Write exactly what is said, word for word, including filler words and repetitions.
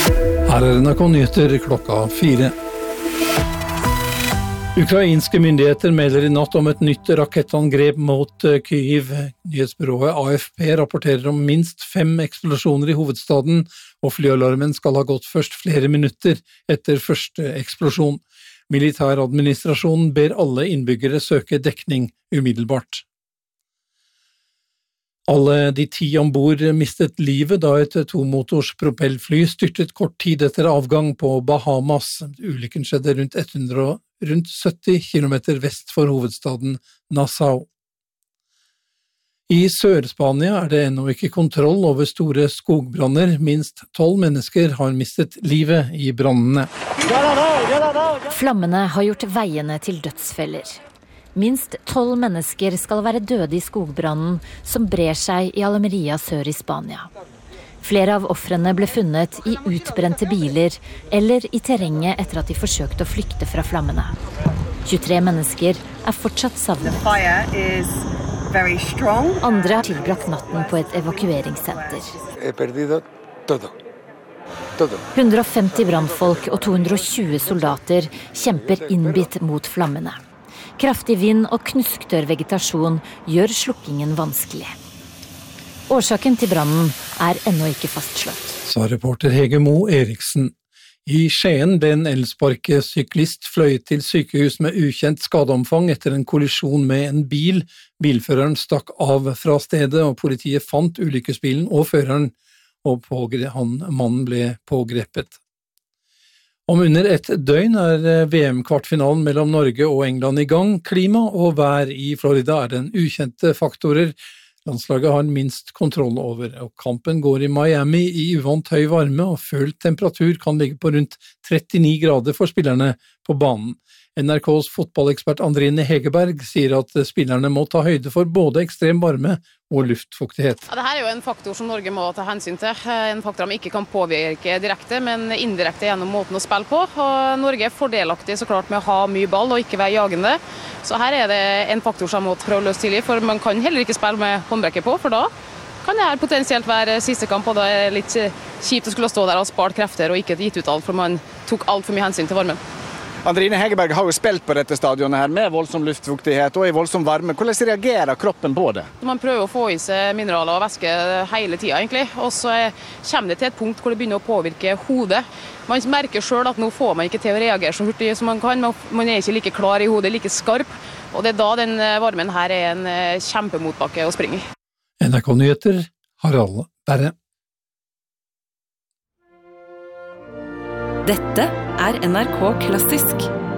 Her er N R K Nyheter klokka fire. Ukrainske myndigheter melder i natt om et nytt rakettangrep mot Kyiv. Nyhetsbyrået A F P rapporterer om minst fem eksplosjoner i hovedstaden, og flyalarmen skal ha gått først flere minutter etter første eksplosjon. Militæradministrasjonen ber alle innbyggere søke dekning umiddelbart. Alle de ti ombord mistet livet da et tomotors propellfly styrtet kort tid etter avgang på Bahamas. Ulykken skjedde rundt hundre rundt sytti kilometer vest for hovedstaden Nassau. I Sør-Spania er det ennå ikke kontroll over store skogbranner. Minst tolv mennesker har mistet livet i brannene. Flammene har gjort veiene til dødsfeller. Minst tolv mennesker skal være døde i skogbrannen som brer seg i Almeria sør i Spania. Flere av offrene ble funnet i utbrente biler eller i terrenget etter at de forsøkte å flykte fra flammene. tjuetre mennesker er fortsatt savnet. Andre har tilbrakt natten på et evakueringssenter. hundre og femti brannfolk og to hundre og tjue soldater kjemper innbitt mot flammene. Kraftig vind og knusktørr vegetasjon gjør slukkingen vanskelig. Årsaken til brannen er ennå ikke fastslått. Sa reporter Hege Mo Eriksen. I Skien ble en elsparkesyklist fløyet til sykehus med ukjent skadeomfang etter en kollisjon med en bil. Bilføreren stakk av fra stedet, og politiet fant ulykkesbilen og føreren, og han, mannen ble pågrepet. Om under et døgn er V M-kvartfinalen mellom Norge og England i gang. Klima og vær i Florida er den ukjente faktorer landslaget har minst kontroll over, og kampen går i Miami i uvant høy varme, og følt temperatur kan ligge på rundt trettini grader for spillerne på banen. N R K's fotballekspert Andrine Hegerberg sier at spillerne må ta høyde for både ekstrem varme og luftfuktighet. Ja, dette er jo en faktor som Norge må ta hensyn til. En faktor de ikke kan påvirke direkte, men indirekte gjennom måten å spille på. Og Norge er fordelaktig så klart med å ha mye ball og ikke være jagende. Så her er det en faktor som må prøve å løse tidlig, for man kan heller ikke spille med håndbrekket på, for da kan det her potensielt være siste kamp, og da er det litt kjipt å skulle stå der og spart krefter og ikke gitt ut alt, for man tok alt for mye hensyn til varmen. Andrine Hegerberg har jo spilt på dette stadionet her med voldsom luftfuktighet og i voldsom varme. Hvordan reagerer kroppen på det? Man prøver å få i seg mineraler og væske hele tiden egentlig, og så kommer det til et punkt hvor det begynner å påvirke hodet. Man merker selv at nå får man ikke til å reagere så hurtig som man kan, man er ikke like klar i hodet, like skarp, og det er da den varmen her er en kjempemotbakke å springe i. N R K Nyheter, Harald Berre. Dette er N R K Klassisk.